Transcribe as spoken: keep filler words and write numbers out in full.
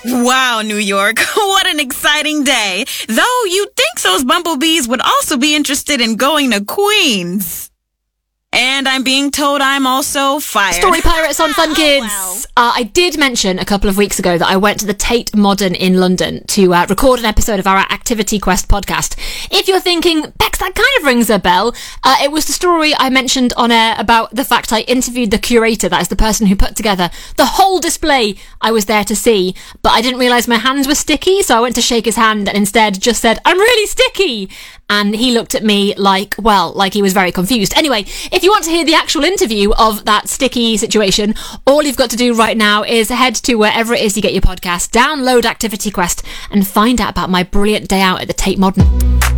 Wow, New York, what an exciting day. Though you'd think those bumblebees would also be interested in going to Queens. And I'm being told I'm also fired. Story Pirates on Fun Kids. Oh, wow. uh, I did mention a couple of weeks ago that I went to the Tate Modern in London to uh, record an episode of our Activity Quest podcast. If you're thinking, Bex, that kind of rings a bell, uh, it was the story I mentioned on air about the fact I interviewed the curator, that is the person who put together the whole display I was there to see, but I didn't realise my hands were sticky, so I went to shake his hand and instead just said, I'm really sticky! And he looked at me like, well, like he was very confused. Anyway, if you want to hear the actual interview of that sticky situation, all you've got to do right now is head to wherever it is you get your podcast, download Activity Quest, and find out about my brilliant day out at the Tate Modern.